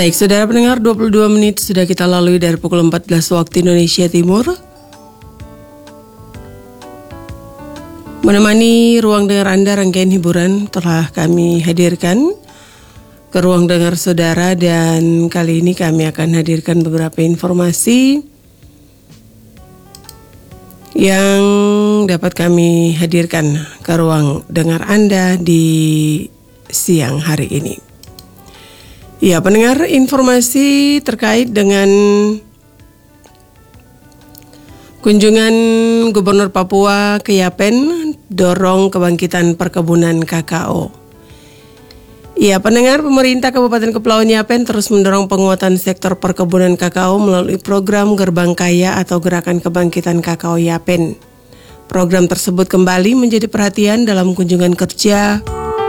Baik, saudara pendengar, 22 menit sudah kita lalui dari pukul 14 waktu Indonesia Timur. Menemani ruang dengar Anda, rangkaian hiburan telah kami hadirkan ke ruang dengar saudara, dan kali ini kami akan hadirkan beberapa informasi yang dapat kami hadirkan ke ruang dengar Anda di siang hari ini. Ya, pendengar, informasi terkait dengan kunjungan Gubernur Papua ke Yapen dorong kebangkitan perkebunan kakao. Ya, pendengar, pemerintah Kabupaten Kepulauan Yapen terus mendorong penguatan sektor perkebunan kakao melalui program Gerbang Kaya atau Gerakan Kebangkitan Kakao Yapen. Program tersebut kembali menjadi perhatian dalam kunjungan kerja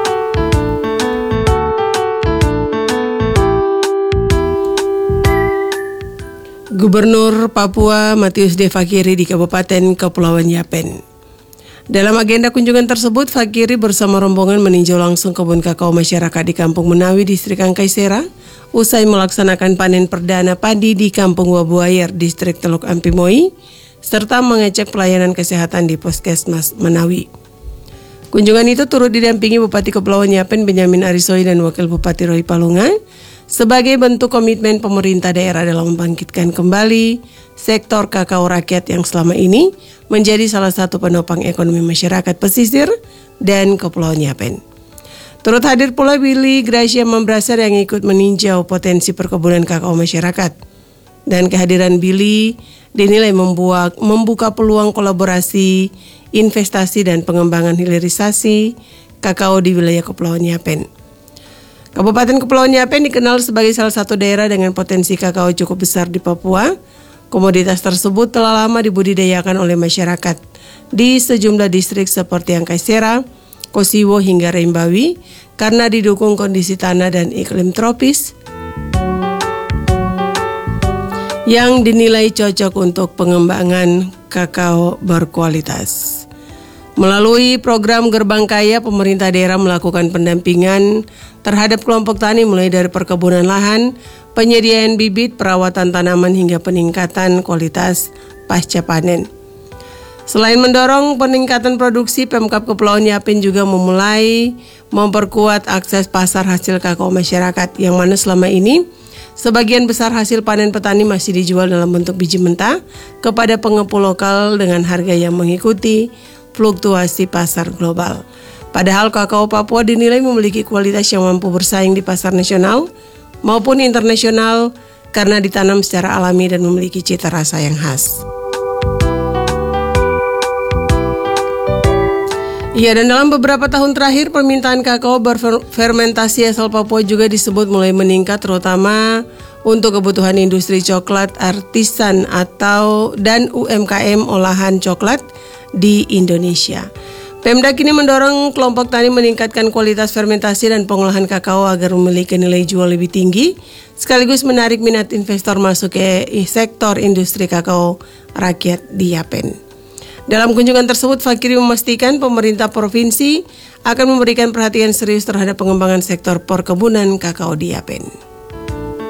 Gubernur Papua Matius D. Fakiri di Kabupaten Kepulauan Yapen. Dalam agenda kunjungan tersebut, Fakiri bersama rombongan meninjau langsung kebun kakao masyarakat di Kampung Menawi, Distrik Angkaisera, usai melaksanakan panen perdana padi di Kampung Wabuayer, Distrik Teluk Ampimoi, serta mengecek pelayanan kesehatan di Puskesmas Menawi. Kunjungan itu turut didampingi Bupati Kepulauan Yapen Benyamin Arisoi dan Wakil Bupati Roy Palunga sebagai bentuk komitmen pemerintah daerah dalam membangkitkan kembali sektor kakao rakyat yang selama ini menjadi salah satu penopang ekonomi masyarakat pesisir dan Kepulauan Yapen. Turut hadir pula Billy Gracia Mambrasar yang ikut meninjau potensi perkebunan kakao masyarakat. Dan kehadiran Billy dinilai membuka peluang kolaborasi, investasi dan pengembangan hilirisasi kakao di wilayah Kepulauan Yapen. Kabupaten Kepulauan Yapen dikenal sebagai salah satu daerah dengan potensi kakao cukup besar di Papua. Komoditas tersebut telah lama dibudidayakan oleh masyarakat di sejumlah distrik seperti Angkaisera, Kosiwo hingga Rembawi karena didukung kondisi tanah dan iklim tropis yang dinilai cocok untuk pengembangan kakao berkualitas. Melalui program Gerbang Kaya, pemerintah daerah melakukan pendampingan terhadap kelompok tani mulai dari perkebunan lahan, penyediaan bibit, perawatan tanaman hingga peningkatan kualitas pasca panen. Selain mendorong peningkatan produksi, Pemkab Kepulauan Yapen juga memulai memperkuat akses pasar hasil kakao masyarakat yang mana selama ini sebagian besar hasil panen petani masih dijual dalam bentuk biji mentah kepada pengepul lokal dengan harga yang mengikuti fluktuasi pasar global. Padahal kakao Papua dinilai memiliki kualitas yang mampu bersaing di pasar nasional maupun internasional karena ditanam secara alami dan memiliki cita rasa yang khas. Ya, dan dalam beberapa tahun terakhir permintaan kakao berfermentasi asal Papua juga disebut mulai meningkat, terutama untuk kebutuhan industri coklat artisan dan UMKM olahan coklat di Indonesia. Pemda kini mendorong kelompok tani meningkatkan kualitas fermentasi dan pengolahan kakao agar memiliki nilai jual lebih tinggi, sekaligus menarik minat investor masuk ke sektor industri kakao rakyat di Yapen. Dalam kunjungan tersebut, Fakiri memastikan pemerintah provinsi akan memberikan perhatian serius terhadap pengembangan sektor perkebunan kakao di Yapen.